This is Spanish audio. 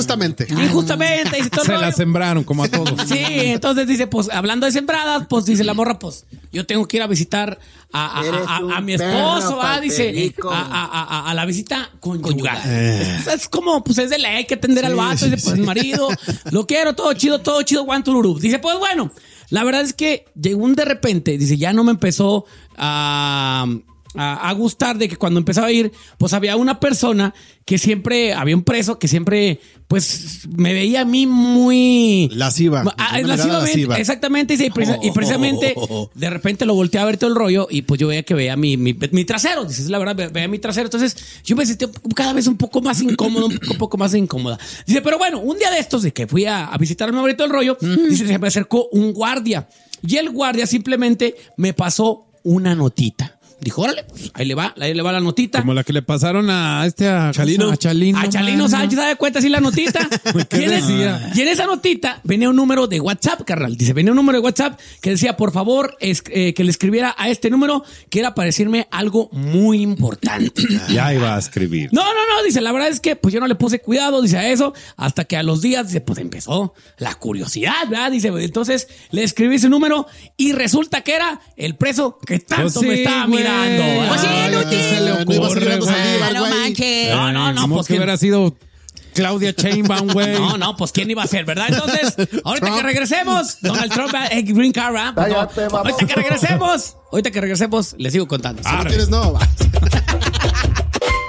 Injustamente. Injustamente, dice todo el Se rollo. la sembraron como a todos. Sí, entonces dice, pues, hablando de sembradas, pues dice la morra, pues, yo tengo que ir a visitar a mi esposo, dice, a la visita conyugal. Es como, pues, es de ley, hay que atender al vato, dice, pues, marido, lo quiero, todo chido, guantururu. Dice, pues, bueno, la verdad es que llegó un de repente, dice, ya no me empezó a gustar de que cuando empezaba a ir, pues había una persona que siempre, había un preso que siempre, pues me veía a mí muy... Lasciva. Lascivamente, exactamente, dice, y precisamente de repente lo volteé a ver todo el rollo y pues yo veía que veía mi trasero, dices, la verdad, veía mi trasero, entonces yo me sentí cada vez un poco más incómodo, un poco más incómoda. Dice, pero bueno, un día de estos de que fui a visitar a mi abuelito el rollo, dice, se me acercó un guardia y el guardia simplemente me pasó una notita. Dijo, órale, pues, ahí le va la notita. Como la que le pasaron a Chalino. A Chalino. A Chalino Sánchez, ¿se da cuenta así la notita? ¿Qué decía? Y en esa notita venía un número de WhatsApp, carnal. Dice, venía un número de WhatsApp que decía, por favor, que le escribiera a este número que era para decirme algo muy importante. Ya iba a escribir. No, dice, la verdad es que pues yo no le puse cuidado, dice, a eso, hasta que a los días, dice, pues empezó la curiosidad, ¿verdad? Dice, entonces le escribí ese número y resulta que era el preso que tanto Pues me sí, estaba güey. mirando. Pues sí, inútil. se le No ibas a ocurre, Fernando güey. Saldívar, No güey. manches. No, Como pues que hubiera sido Claudia Sheinbaum, güey. No, pues ¿quién iba a ser, verdad? Entonces, ahorita que regresemos, Donald Trump, Green Card, ¿verdad? Pues, Cállate, ahorita que regresemos, les sigo contando. Si no quieres, no. Va.